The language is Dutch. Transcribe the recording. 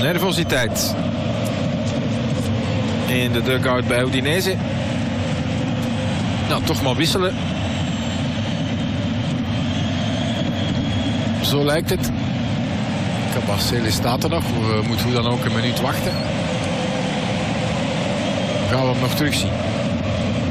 Nervositeit in de dugout bij Udinese. Nou, toch maar wisselen. Zo lijkt het. Cabarcelli staat er nog. We moeten hoe dan ook een minuut wachten. Gaan we hem nog terugzien.